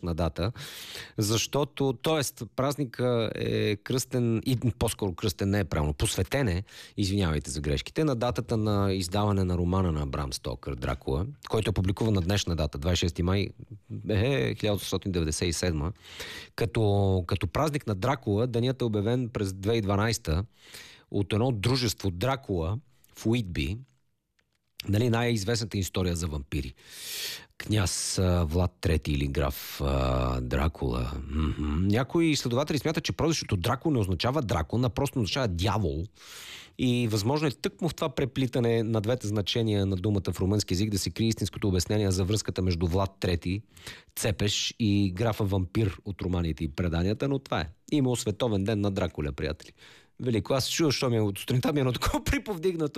интересна дата, защото, празникът е кръстен, и по-скоро кръстен не е правилно, посветен е, извинявайте за грешките, на датата на издаване на романа на Брам Стокър «Дракула», който е публикуван на днешна дата, 26 май 1897. Като празник на Дракула, денят е обявен през 2012 от едно дружество Дракула в Уитби, нали, най-известната история за вампири. Княз Влад III или граф Дракула. Някои изследователи смятат, че прозвището Дракула не означава дракон, а просто означава дявол. И възможно е тъкмо в това преплитане на двете значения на думата в румънски език да се крие истинското обяснение за връзката между Влад III, Цепеш и графа вампир от романите и преданията, но това е. Имало световен ден на Дракуля, приятели. Велико. Аз чуя, що ми от сутринта ми е едно такова приповдигнато.